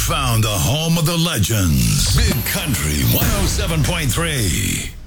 found the home of the legends. Big Country 107.3.